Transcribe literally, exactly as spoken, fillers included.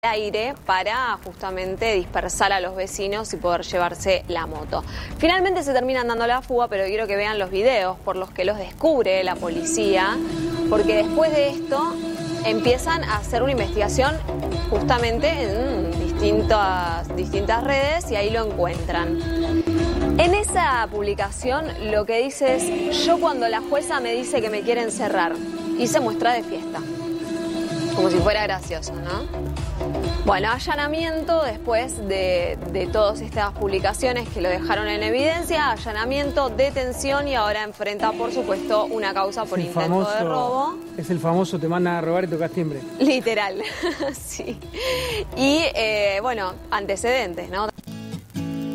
aire para justamente dispersar a los vecinos y poder llevarse la moto. Finalmente se terminan dando la fuga, pero quiero que vean los videos por los que los descubre la policía, porque después de esto empiezan a hacer una investigación justamente en distintas, distintas redes y ahí lo encuentran. En esa publicación lo que dice es: yo cuando la jueza me dice que me quiere encerrar, y se muestra de fiesta. Como si fuera gracioso, ¿no? Bueno, allanamiento después de, de todas estas publicaciones que lo dejaron en evidencia, allanamiento, detención y ahora enfrenta, por supuesto, una causa por intento famoso, de robo. Es el famoso te mandan a robar y tocas timbre. Literal, sí. Y, eh, bueno, antecedentes, ¿no?